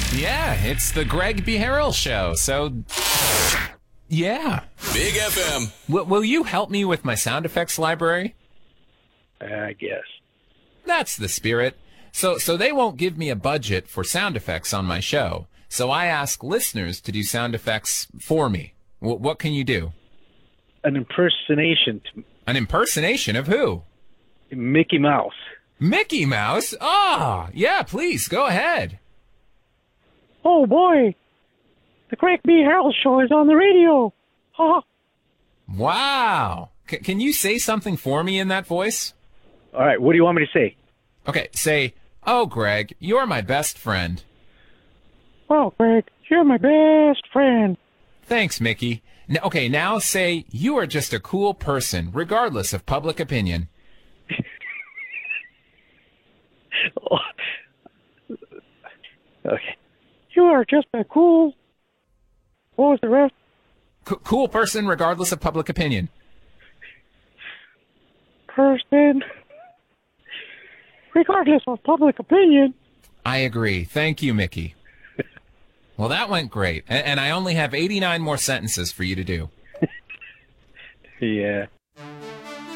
Yeah, it's the Greg B. Harrell Show. So, yeah. Big FM. Will you help me with my sound effects library? I guess. That's the spirit. So they won't give me a budget for sound effects on my show. So I ask listeners to do sound effects for me. What can you do? An impersonation to An impersonation of who? Mickey Mouse. Mickey Mouse? Ah, yeah, please, go ahead. Oh, boy. The Greg B. Harrell Show is on the radio. Ha! Wow. Can you say something for me in that voice? All right, what do you want me to say? Okay, say, "Oh, Greg, you're my best friend." Oh, Greg, you're my best friend. Thanks, Mickey. Okay, now say, "You are just a cool person, regardless of public opinion." Okay. You are just a cool... What was the rest? Cool person, regardless of public opinion. Person... Regardless of public opinion. I agree. Thank you, Mickey. Well, that went great. And I only have 89 more sentences for you to do. Yeah.